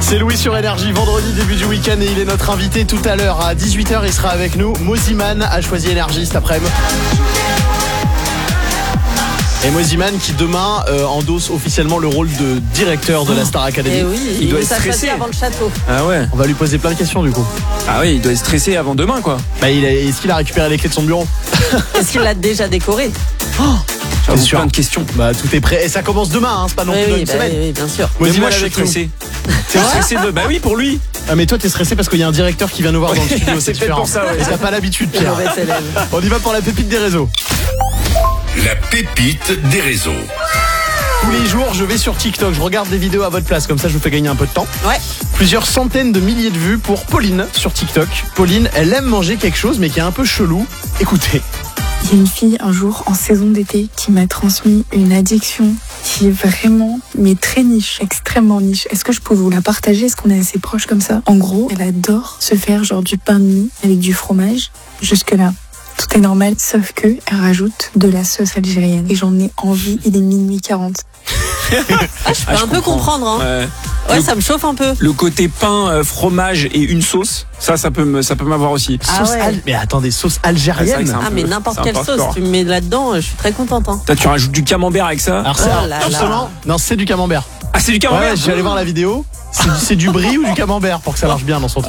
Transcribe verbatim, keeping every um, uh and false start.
C'est Louis sur Énergie, vendredi début du week-end et il est notre invité tout à l'heure à dix-huit heures, il sera avec nous. Moziman a choisi Énergie cet après-midi. Et Moziman qui demain euh, endosse officiellement le rôle de directeur de la Star Academy. Et oui, il, il doit veut être stressé avant le château. Ah ouais. On va lui poser plein de questions du coup. Ah oui, il doit être stressé avant demain quoi. Bah, il a, est-ce qu'il a récupéré les clés de son bureau? Est-ce qu'il l'a déjà décoré? Oh, J'avoue, sûr. plein de questions. Bah tout est prêt et ça commence demain, hein, c'est pas non plus Oui, dans oui, une bah, semaine. oui, oui, bien sûr. Mais Moziman moi je suis avec nous. stressé. T'es stressé de... Bah oui pour lui. Ah mais toi t'es stressé parce qu'il y a un directeur qui vient nous voir dans le studio, c'est c'est peut-être différent. pour ça, ouais. Et t'as pas l'habitude, Le Pierre. mauvais élève. On y va pour la pépite des réseaux. La pépite des réseaux. Tous les jours, je vais sur TikTok, je regarde des vidéos à votre place, comme ça je vous fais gagner un peu de temps. Ouais. Plusieurs centaines de milliers de vues pour Pauline sur TikTok. Pauline, elle aime manger quelque chose mais qui est un peu chelou. Écoutez. Il y a une fille un jour en saison d'été qui m'a transmis une addiction qui est vraiment, mais très niche, extrêmement niche. Est-ce que je peux vous la partager? Est-ce qu'on est assez proches comme ça? En gros, elle adore se faire genre du pain de mie avec du fromage. Jusque là, tout est normal, sauf que elle rajoute de la sauce algérienne. Et j'en ai envie, il est minuit quarante. Ah, je peux Ah, je un peu comprends. comprendre. Hein. Ouais. Ouais, Le- ça me chauffe un peu. Le côté pain, euh, fromage et une sauce, ça, ça peut me, ça peut m'avoir aussi. Ah Sauce ouais. al- Mais attendez, sauce Ah, c'est vrai algérienne. que c'est un Ah, peu- mais n'importe c'est un quelle peu sauce, hardcore. tu me mets là-dedans, je suis très contente. Hein. Toi, tu rajoutes du camembert avec ça. Alors c'est Oh là là. justement, non c'est du camembert. Ah, c'est du camembert. Ouais, j'allais voir la vidéo. C'est, c'est du brie ou du camembert pour que ça marche bien dans son